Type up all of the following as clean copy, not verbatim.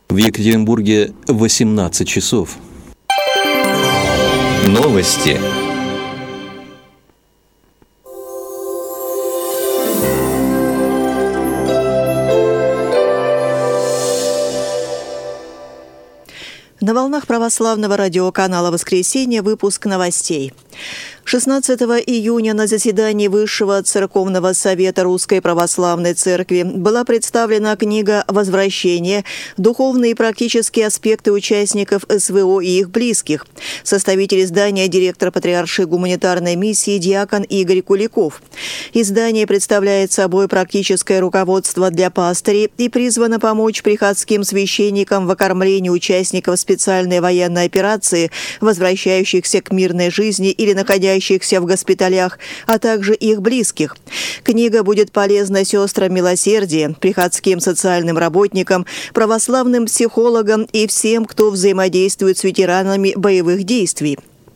В Екатеринбурге 18 часов. Новости. На волнах православного радиоканала «Воскресенье» выпуск новостей. 16 июня на заседании Высшего Церковного Совета Русской Православной Церкви была представлена книга «Возвращение. Духовные и практические аспекты участников СВО и их близких». Составитель издания – директор Патриаршей гуманитарной миссии диакон Игорь Куликов. Издание представляет собой практическое руководство для пастырей и призвано помочь приходским священникам в окормлении участников специальной военной операции, возвращающихся к мирной жизни или находящихся в госпиталях, а также их близких. Книга будет полезна сестрам милосердия, приходским социальным работникам, православным психологам и всем, кто взаимодействует с ветеранами боевых действий.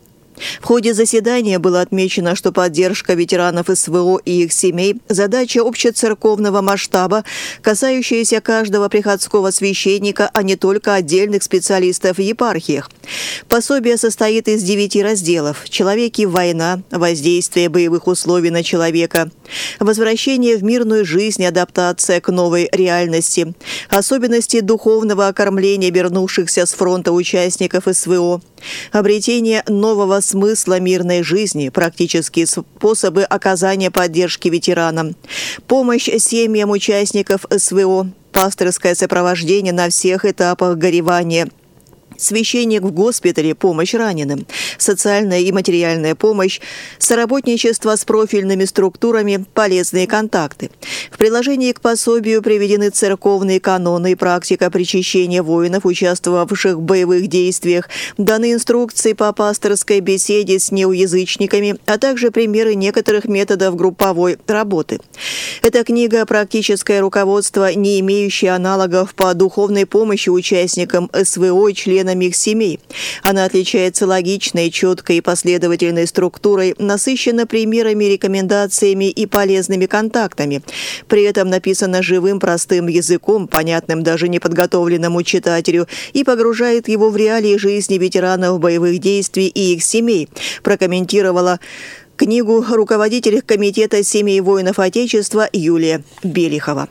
В ходе заседания было отмечено, что поддержка ветеранов СВО и их семей – задача общецерковного масштаба, касающаяся каждого приходского священника, а не только отдельных специалистов в епархиях. Пособие состоит из 9 разделов: «Человек и война», «Воздействие боевых условий на человека», «Возвращение в мирную жизнь, адаптация к новой реальности», «Особенности духовного окормления вернувшихся с фронта участников СВО», «Обретение нового смысла мирной жизни, практические способы оказания поддержки ветеранам», «Помощь семьям участников СВО», «Пастырское сопровождение на всех этапах горевания», «Священник в госпитале. Помощь раненым», «Социальная и материальная помощь», «Соработничество с профильными структурами», «Полезные контакты». В приложении к пособию приведены церковные каноны и практика причащения воинов, участвовавших в боевых действиях, даны инструкции по пасторской беседе с неуязычниками, а также примеры некоторых методов групповой работы. Эта книга – практическое руководство, не имеющее аналогов по духовной помощи участникам СВО и членам их семей. Она отличается логичной, четкой и последовательной структурой, насыщена примерами, рекомендациями и полезными контактами. При этом написана живым, простым языком, понятным даже неподготовленному читателю, и погружает его в реалии жизни ветеранов боевых действий и их семей, прокомментировала книгу руководитель Комитета семей воинов Отечества Юлия Белихова.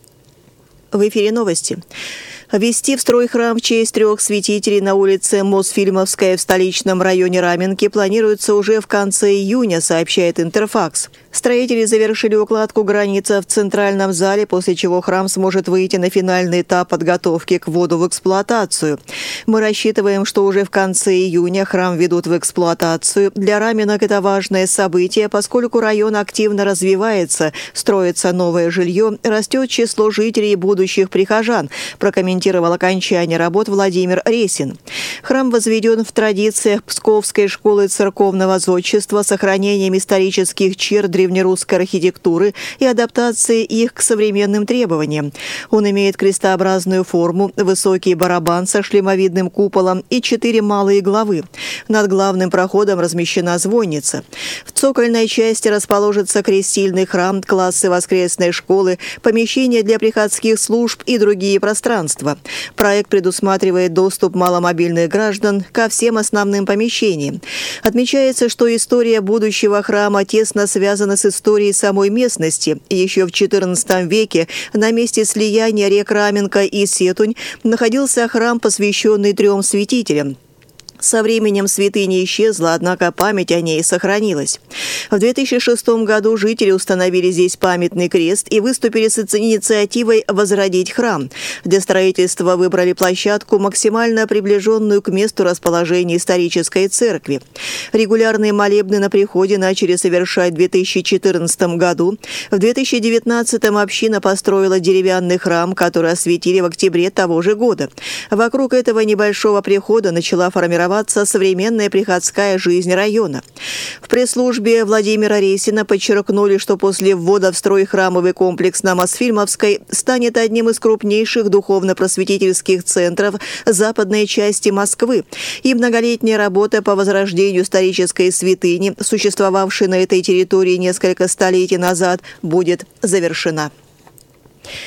В эфире новости. Ввести в строй храм в честь 3 святителей на улице Мосфильмовская в столичном районе Раменки планируется уже в конце июня, сообщает Интерфакс. Строители завершили укладку границы в центральном зале, после чего храм сможет выйти на финальный этап подготовки к вводу в эксплуатацию. Мы рассчитываем, что уже в конце июня храм введут в эксплуатацию. Для Раменок это важное событие, поскольку район активно развивается, строится новое жилье, растет число жителей и будущих прихожан, прокомментировал окончание работ Владимир Ресин. Храм возведен в традициях Псковской школы церковного зодчества с сохранением исторических черт древнерусской архитектуры и адаптацией их к современным требованиям. Он имеет крестообразную форму, высокий барабан со шлемовидным куполом и 4 малые главы. Над главным проходом размещена звонница. В цокольной части расположится крестильный храм, классы воскресной школы, помещения для приходских служб и другие пространства. Проект предусматривает доступ маломобильных граждан ко всем основным помещениям. Отмечается, что история будущего храма тесно связана с историей самой местности. Еще в XIV веке на месте слияния рек Раменка и Сетунь находился храм, посвященный 3 святителям. Со временем святыня исчезла, однако память о ней сохранилась. В 2006 году жители установили здесь памятный крест и выступили с инициативой возродить храм. Для строительства выбрали площадку, максимально приближенную к месту расположения исторической церкви. Регулярные молебны на приходе начали совершать в 2014 году. В 2019 община построила деревянный храм, который осветили в октябре того же года. Вокруг этого небольшого прихода начала формироваться современная приходская жизнь района. В пресс-службе Владимира Ресина подчеркнули, что после ввода в строй храмовый комплекс на Мосфильмовской станет одним из крупнейших духовно-просветительских центров западной части Москвы, и многолетняя работа по возрождению исторической святыни, существовавшей на этой территории несколько столетий назад, будет завершена.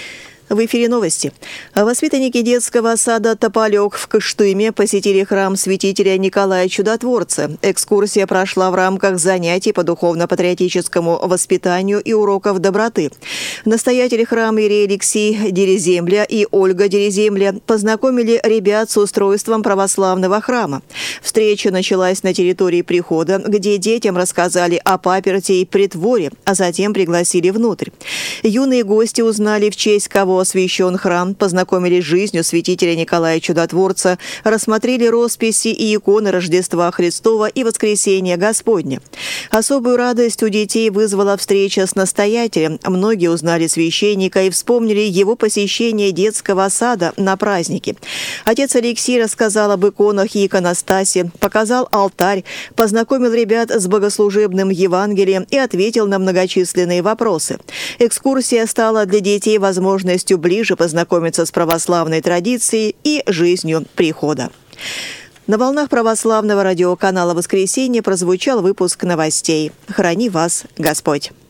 В эфире новости. Воспитанники детского сада «Тополек» в Кыштыме посетили храм святителя Николая Чудотворца. Экскурсия прошла в рамках занятий по духовно-патриотическому воспитанию и уроков доброты. Настоятели храма иерей Алексей Дереземля и Ольга Дереземля познакомили ребят с устройством православного храма. Встреча началась на территории прихода, где детям рассказали о паперти и притворе, а затем пригласили внутрь. Юные гости узнали, в честь кого освящен храм, познакомились с жизнью святителя Николая Чудотворца, рассмотрели росписи и иконы Рождества Христова и Воскресения Господня. Особую радость у детей вызвала встреча с настоятелем. Многие узнали священника и вспомнили его посещение детского сада на празднике. Отец Алексей рассказал об иконах и иконостасе, показал алтарь, познакомил ребят с богослужебным Евангелием и ответил на многочисленные вопросы. Экскурсия стала для детей возможностью ближе познакомиться с православной традицией и жизнью прихода. На волнах православного радиоканала «Воскресенье» прозвучал выпуск новостей. Храни вас Господь!